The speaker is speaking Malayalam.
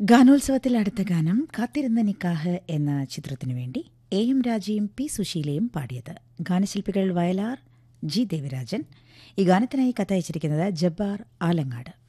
ഗാനോത്സവത്തിൽ അടുത്ത ഗാനം കാത്തിരുന്ന നിക്കാഹ് എന്ന ചിത്രത്തിനു വേണ്ടി എ എം രാജയും പി സുശീലയും പാടിയത്. ഗാനശില്പികൾ വയലാർ, ജി ദേവരാജൻ. ഈ ഗാനത്തിനായി കത്തയച്ചിരിക്കുന്നത് ജബ്ബാർ ആലങ്ങാട്.